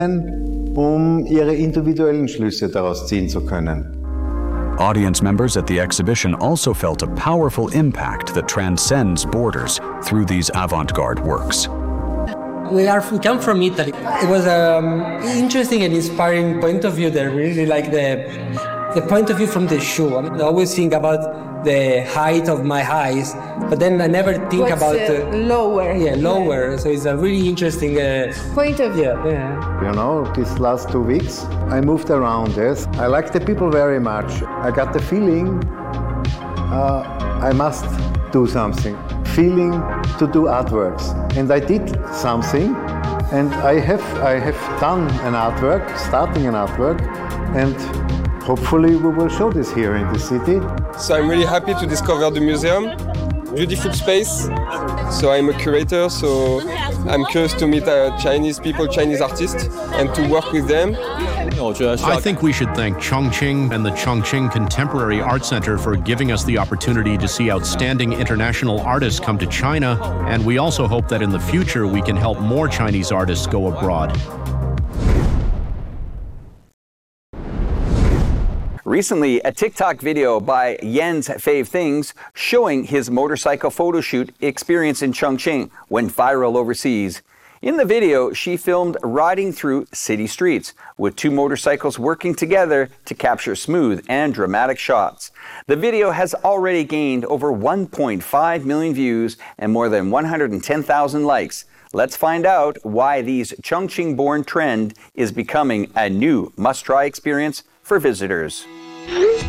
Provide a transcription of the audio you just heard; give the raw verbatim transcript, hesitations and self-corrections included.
um ihre individuellen Schlüsse daraus ziehen zu können. Audience members at the exhibition also felt a powerful impact that transcends borders through these avant-garde works. We are we come from Italy. It was an interesting and inspiring point of view there. Really like the the point of view from the shoe. I, mean, I always think about the height of my eyes, but then I never think What's, about uh, uh, lower. Yeah, lower. Yeah. So it's a really interesting uh, point of view. Yeah, yeah. You know, these last two weeks, I moved around. Yes, I like the people very much. I got the feeling uh, I must do something. Feeling to do artworks, and I did something, and I have I have done an artwork, starting an artwork, and hopefully we will show this here in the city. So I'm really happy to discover the museum. Beautiful space. So I'm a curator, so I'm curious to meet uh, Chinese people, Chinese artists, and to work with them. I think we should thank Chongqing and the Chongqing Contemporary Art Center for giving us the opportunity to see outstanding international artists come to China, and we also hope that in the future we can help more Chinese artists go abroad. Recently, a TikTok video by Yen's Fave Things showing his motorcycle photo shoot experience in Chongqing went viral overseas. In the video, she filmed riding through city streets with two motorcycles working together to capture smooth and dramatic shots. The video has already gained over one point five million views and more than one hundred ten thousand likes. Let's find out why this Chongqing-born trend is becoming a new must-try experience for visitors.